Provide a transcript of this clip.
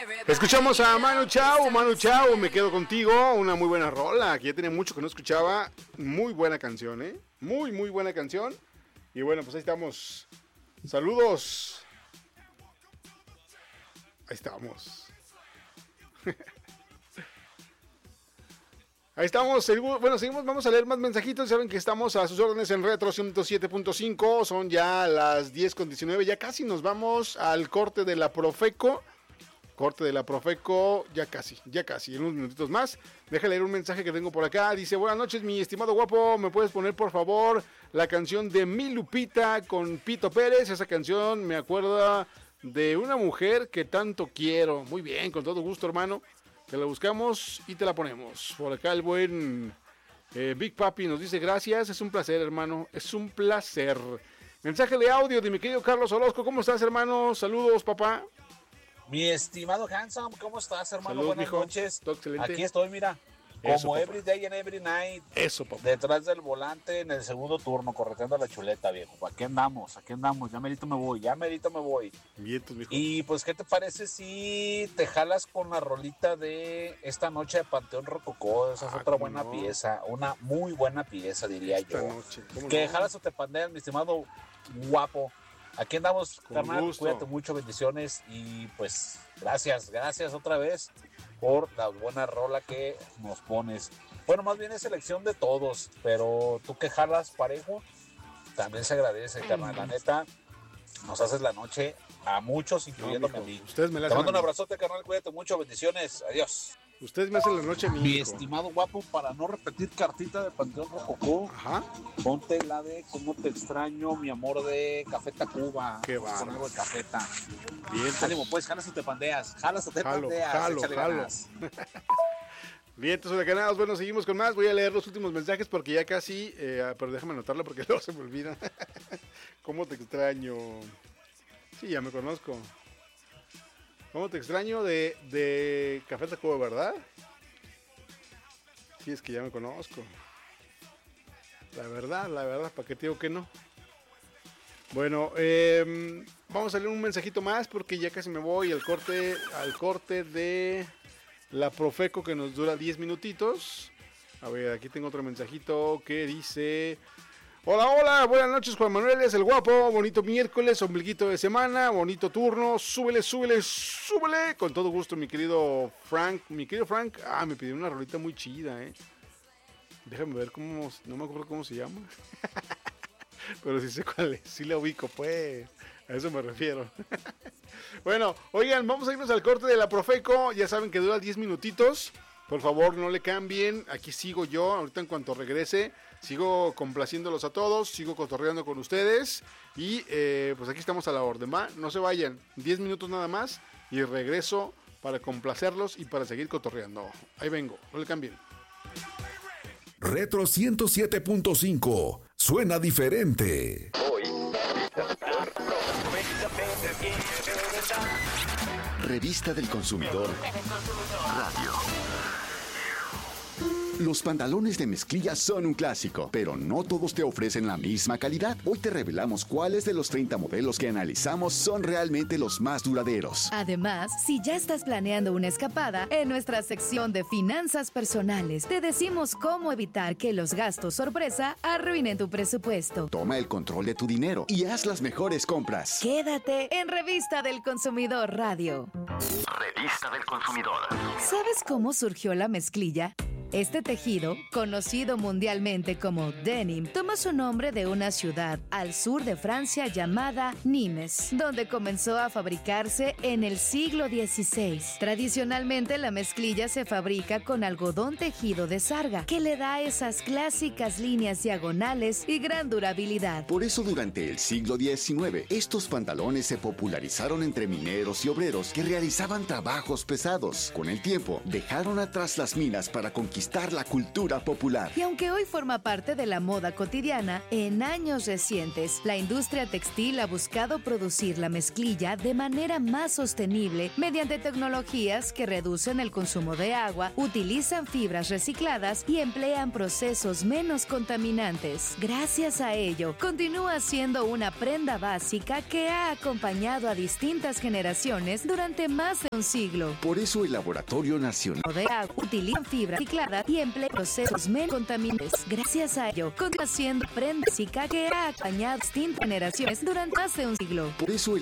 Escuchamos a Manu Chao, me quedo contigo, una muy buena rola, que ya tenía mucho que no escuchaba, muy buena canción, muy buena canción, y bueno, pues ahí estamos, saludos, ahí estamos, ahí estamos, bueno, seguimos, vamos a leer más mensajitos, saben que estamos a sus órdenes en Retro 107.5, son ya las 10:19, ya casi nos vamos al corte de la Profeco, ya casi, en unos minutitos más. Deja leer un mensaje que tengo por acá. Dice, buenas noches, mi estimado guapo. ¿Me puedes poner, por favor, la canción de Mi Lupita con Pito Pérez? Esa canción me acuerda de una mujer que tanto quiero. Muy bien, con todo gusto, hermano. Te la buscamos y te la ponemos. Por acá el buen Big Papi nos dice, gracias. Es un placer, hermano. Es un placer. Mensaje de audio de mi querido Carlos Orozco. ¿Cómo estás, hermano? Saludos, papá. Mi estimado Handsome, ¿cómo estás, hermano? Salud, buenas mijo. noches. Todo excelente. Aquí estoy, mira, Eso, como papá. every day and every night. Eso, papá. Detrás del volante en el segundo turno, correteando la chuleta, viejo. Aquí andamos, ya merito me voy. Vientos, mijo. Y pues, ¿qué te parece si te jalas con la rolita de esta noche de Panteón Rococó? Esa es otra buena pieza, una muy buena pieza, diría Esta yo. noche, ¿cómo Que no? jalas o te pandeas, mi estimado guapo. Aquí andamos, Con carnal, gusto. cuídate mucho, bendiciones y pues gracias otra vez por la buena rola que nos pones. Bueno, más bien es selección de todos, pero tú que jalas parejo, también se agradece, carnal, la neta, nos haces la noche a muchos, incluyéndome a mí. Ustedes me la Te hacen mando un a mí. abrazote, carnal, cuídate mucho, bendiciones, adiós. Ustedes me hacen la noche a mí, Mi hijo. estimado guapo, para no repetir cartita de Panteón Rococó, Ajá. ponte la de Cómo te extraño, mi amor, de Café Tacuba. Qué Vamos con algo de Cafeta. Vientos. Ánimo, pues, jalas o te pandeas. Jalo. Échale ganas. Vientos huracanados. Bueno, seguimos con más. Voy a leer los últimos mensajes porque ya casi, pero déjame anotarlo porque luego se me olvida. ¿Cómo te extraño? Sí, ya me conozco. ¿Cómo te extraño de Café Tacuba, verdad? Sí, es que ya me conozco. La verdad, ¿para qué te digo que no? Bueno, vamos a leer un mensajito más porque ya casi me voy al corte de la Profeco que nos dura 10 minutitos. A ver, aquí tengo otro mensajito que dice... Hola, buenas noches, Juan Manuel, es el guapo, bonito miércoles, ombliguito de semana, bonito turno, súbele, con todo gusto, mi querido Frank, me pidió una rolita muy chida, déjame ver cómo, no me acuerdo cómo se llama, pero sí sé cuál es, sí la ubico, pues, a eso me refiero. Bueno, oigan, vamos a irnos al corte de la Profeco, ya saben que dura 10 minutitos, por favor no le cambien, aquí sigo yo, ahorita en cuanto regrese, sigo complaciéndolos a todos, sigo cotorreando con ustedes y pues aquí estamos a la orden, ¿va? No se vayan, 10 minutos nada más y regreso para complacerlos y para seguir cotorreando. Ahí vengo, no le cambien. Retro 107.5, suena diferente. Revista del Consumidor Radio. Los pantalones de mezclilla son un clásico, pero no todos te ofrecen la misma calidad. Hoy te revelamos cuáles de los 30 modelos que analizamos son realmente los más duraderos. Además, si ya estás planeando una escapada, en nuestra sección de finanzas personales te decimos cómo evitar que los gastos sorpresa arruinen tu presupuesto. Toma el control de tu dinero y haz las mejores compras. Quédate en Revista del Consumidor Radio. Revista del Consumidor. ¿Sabes cómo surgió la mezclilla? Este tejido, conocido mundialmente como denim, toma su nombre de una ciudad al sur de Francia llamada Nimes, donde comenzó a fabricarse en el siglo XVI. Tradicionalmente, la mezclilla se fabrica con algodón tejido de sarga, que le da esas clásicas líneas diagonales y gran durabilidad. Por eso, durante el siglo XIX, estos pantalones se popularizaron entre mineros y obreros que realizaban trabajos pesados. Con el tiempo, dejaron atrás las minas para conquistar conquistar la cultura popular. Y aunque hoy forma parte de la moda cotidiana, en años recientes, la industria textil ha buscado producir la mezclilla de manera más sostenible mediante tecnologías que reducen el consumo de agua, utilizan fibras recicladas y emplean procesos menos contaminantes. Gracias a ello, continúa siendo una prenda básica que ha acompañado a distintas generaciones durante más de un siglo. Por eso el Laboratorio Nacional De agua, utilizan fibra reciclada y emplea procesos menos contaminantes. Gracias a ello, continúa siendo prenda básica que ha acompañado a distintas generaciones durante más de un siglo. Por eso el